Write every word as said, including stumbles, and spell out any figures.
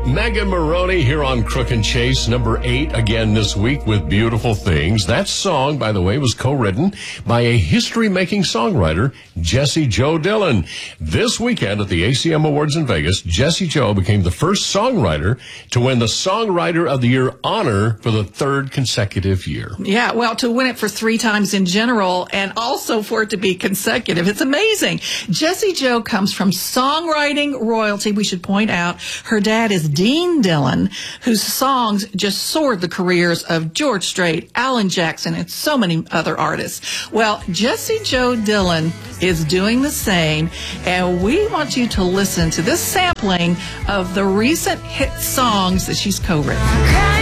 Megan Maroney here on Crook and Chase, number eight again this week with Beautiful Things. That song, by the way, was co-written by a history-making songwriter, Jessie Jo Dillon. This weekend at the A C M Awards in Vegas, Jessie Jo became the first songwriter to win the Songwriter of the Year honor for the third consecutive year. Yeah, well, to win it for three times in general and also for it to be consecutive. It's amazing. Jessie Jo comes from songwriting royalty. We should point out her dad is Dean Dillon, whose songs just soared the careers of George Strait, Alan Jackson, and so many other artists. Well, Jessie Jo Dillon is doing the same, and we want you to listen to this sampling of the recent hit songs that she's co-written.